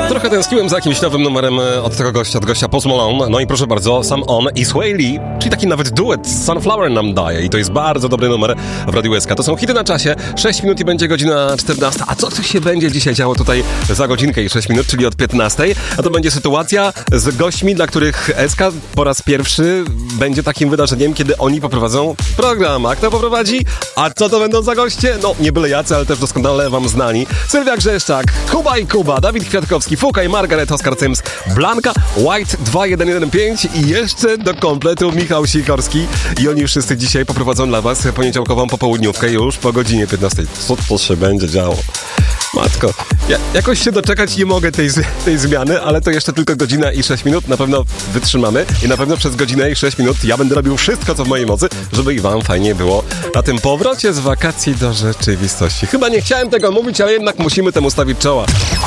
Trochę tęskniłem za jakimś nowym numerem od tego gościa, od gościa Post Malone. No i proszę bardzo, Sam On i Sway Lee, czyli taki nawet duet Sunflower nam daje i to jest bardzo dobry numer w Radiu SK. To są hity na czasie, 6 minut i będzie godzina 14. A co się będzie dzisiaj działo tutaj za godzinkę i 6 minut, czyli od 15? A to będzie sytuacja z gośćmi, dla których SK po raz pierwszy będzie takim wydarzeniem, kiedy oni poprowadzą program. A kto poprowadzi? A co to będą za goście? No, nie byle jacy, ale też doskonale wam znani. Sylwia Grzeszczak, Kuba i Kuba, Dawid Kwiatkowski, Fuka i Margaret, Oskar Cyms, Blanka, White 2115 i jeszcze do kompletu Michał Sikorski. I oni wszyscy dzisiaj poprowadzą dla was poniedziałkową popołudniówkę już po godzinie 15. Co to się będzie działo? Matko, ja jakoś się doczekać nie mogę tej zmiany, ale to jeszcze tylko godzina i 6 minut. Na pewno wytrzymamy i na pewno przez godzinę i 6 minut ja będę robił wszystko, co w mojej mocy, żeby i wam fajnie było na tym powrocie z wakacji do rzeczywistości. Chyba nie chciałem tego mówić, ale jednak musimy temu stawić czoła.